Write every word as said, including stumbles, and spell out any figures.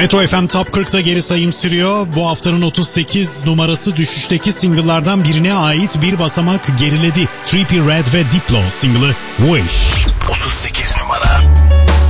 Metro F M Top kırkta geri sayım sürüyor. Bu haftanın otuz sekiz numarası düşüşteki single'lardan birine ait bir basamak geriledi. Trippie Redd ve Diplo single'ı Wish.